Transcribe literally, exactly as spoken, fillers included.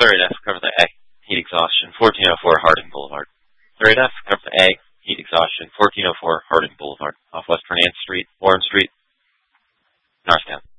Letter F, cover the A, heat exhaustion, fourteen oh four Harding Boulevard. Letter F, cover the A, heat exhaustion, fourteen oh four Harding Boulevard, off West Fernand Street, Warren Street, Norristown.